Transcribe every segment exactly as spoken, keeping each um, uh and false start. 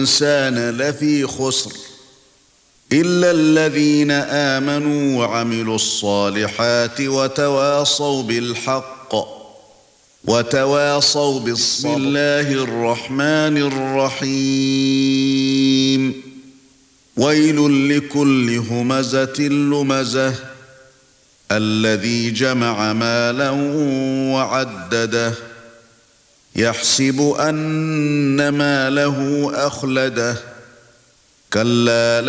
الإنسان لفي خسر إلا الذين آمنوا وعملوا الصالحات وتواصوا بالحق وتواصوا بالصبر. بسم الله الرحمن الرحيم. ويل لكل همزة لمزة الذي جمع مالا وعدده يحسب أن ماله أخلده كلا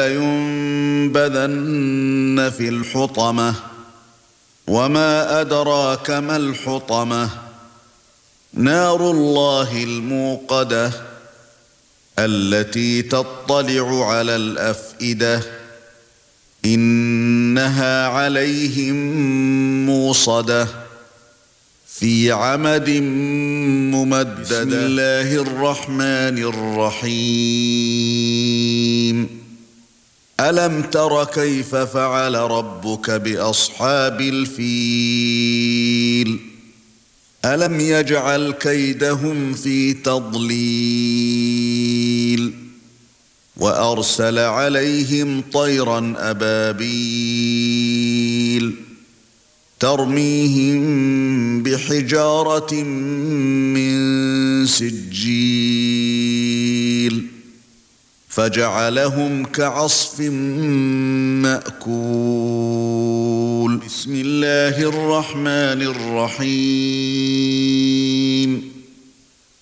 لينبذن في الحطمة وما أدراك ما الحطمة نار الله الموقدة التي تطلع على الأفئدة إنها عليهم موصدة في عمد ممددة. بسم الله الرحمن الرحيم. ألم تر كيف فعل ربك بأصحاب الفيل ألم يجعل كيدهم في تضليل وأرسل عليهم طيرا أبابيل ترميهم بحجارة من سجيل فجعلهم كعصف مأكول. بسم الله الرحمن الرحيم.